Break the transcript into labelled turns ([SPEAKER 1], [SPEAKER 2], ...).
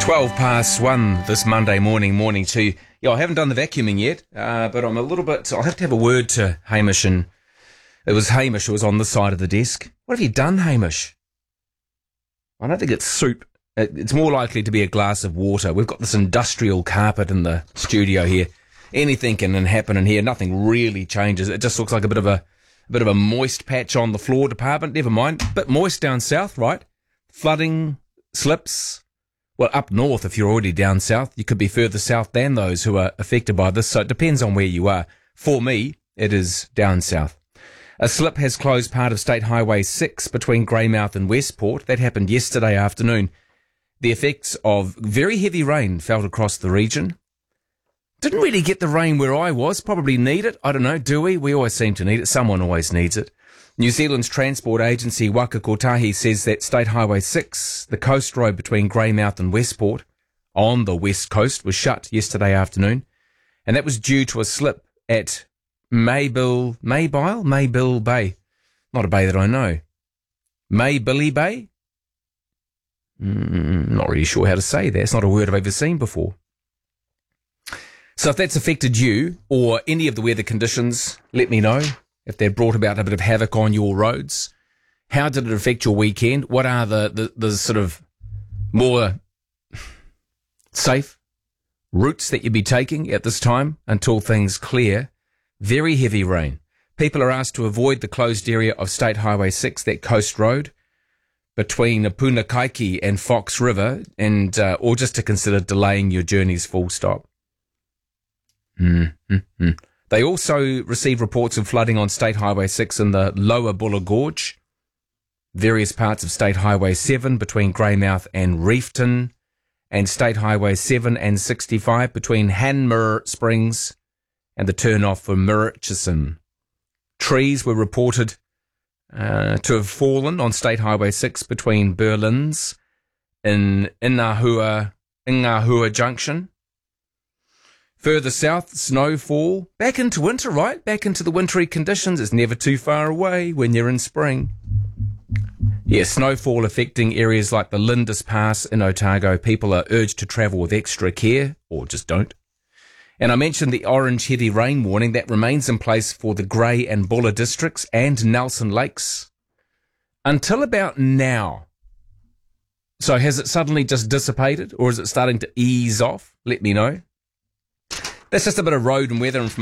[SPEAKER 1] 12 past 1 this Monday morning 2. Yeah, I haven't done the vacuuming yet, but I'm a little bit... I'll have to have a word to Hamish, and it was Hamish who was on this side of the desk. What have you done, Hamish? I don't think it's soup. It's more likely to be a glass of water. We've got this industrial carpet in the studio here. Anything can happen in here. Nothing really changes. It just looks like a bit of a moist patch on the floor department. Never mind. Bit moist down south, right? Flooding, slips. Well, up north, if you're already down south, you could be further south than those who are affected by this, so it depends on where you are. For me, it is down south. A slip has closed part of State Highway 6 between Greymouth and Westport. That happened yesterday afternoon. The effects of very heavy rain felt across the region. Didn't really get the rain where I was. Probably need it. I don't know, do we? We always seem to need it. Someone always needs it. New Zealand's transport agency Waka Kotahi says that State Highway 6, the coast road between Greymouth and Westport, on the west coast, was shut yesterday afternoon. And that was due to a slip at Maybill Bay. Not a bay that I know. Maybilly Bay? Not really sure how to say that. It's not a word I've ever seen before. So if that's affected you or any of the weather conditions, let me know. If they've brought about a bit of havoc on your roads. How did it affect your weekend? What are the sort of more safe routes that you'd be taking at this time until things clear? Very heavy rain. People are asked to avoid the closed area of State Highway 6, that coast road, between Punakaiki and Fox River, and or just to consider delaying your journeys full stop. They also received reports of flooding on State Highway 6 in the Lower Buller Gorge, various parts of State Highway 7 between Greymouth and Reefton, and State Highway 7 and 65 between Hanmer Springs and the turn-off for Murchison. Trees were reported to have fallen on State Highway 6 between Berlin's in Ingahua Junction. Further south, snowfall. Back into winter, right? Back into the wintry conditions. It's never too far away when you're in spring. Yeah, snowfall affecting areas like the Lindis Pass in Otago. People are urged to travel with extra care, or just don't. And I mentioned the orange heavy rain warning that remains in place for the Grey and Buller districts and Nelson Lakes until about now. So has it suddenly just dissipated, or is it starting to ease off? Let me know. That's just a bit of road and weather information.